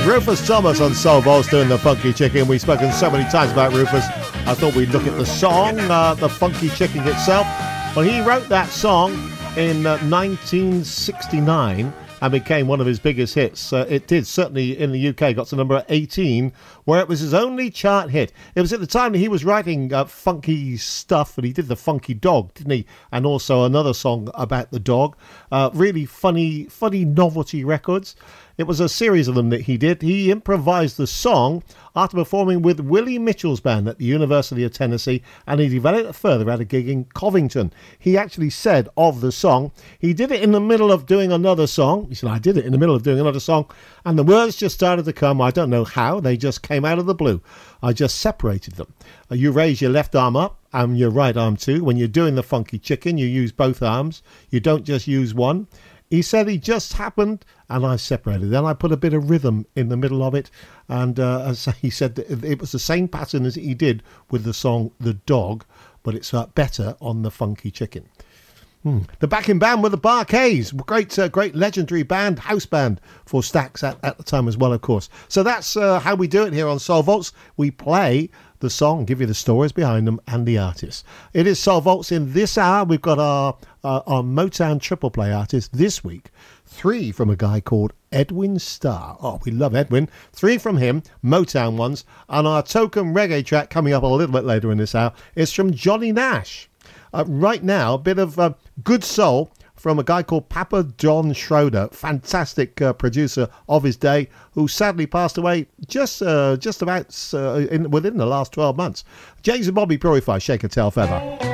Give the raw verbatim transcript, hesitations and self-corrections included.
Rufus Thomas on Soul Vaults doing the Funky Chicken. We've spoken so many times about Rufus. I thought we'd look at the song, uh, the Funky Chicken itself. Well, he wrote that song in uh, nineteen sixty-nine and became one of his biggest hits. Uh, it did, certainly in the U K, got to number eighteen, where it was his only chart hit. It was at the time that he was writing uh, funky stuff, and he did the Funky Dog, didn't he? And also another song about the dog. Uh, really funny, funny novelty records. It was a series of them that he did. He improvised the song after performing with Willie Mitchell's band at the University of Tennessee, and he developed it further at a gig in Covington. He actually said of the song, he did it in the middle of doing another song. He said, I did it in the middle of doing another song, and the words just started to come. I don't know how. They just came out of the blue. I just separated them. You raise your left arm up and your right arm too. When you're doing the Funky Chicken, you use both arms. You don't just use one. He said he just happened, and I separated. Then I put a bit of rhythm in the middle of it, and uh, as he said that it was the same pattern as he did with the song The Dog, but it's uh, better on the Funky Chicken. Hmm. The backing band were the Bar-Kays, great, uh, great legendary band, house band for Stax at, at the time as well, of course. So that's uh, how we do it here on Soul Vaults. We play the song, give you the stories behind them and the artists. It is Soul Vaults. In this hour, we've got our, uh, our Motown triple play artist this week. Three from a guy called Edwin Starr. Oh, we love Edwin. Three from him, Motown ones. And our token reggae track coming up a little bit later in this hour is from Johnny Nash. Uh, right now, a bit of uh, good soul from a guy called Papa John Schroeder, fantastic uh, producer of his day, who sadly passed away just uh, just about uh, in, within the last twelve months. James and Bobby Purify, Shake a Tail Feather.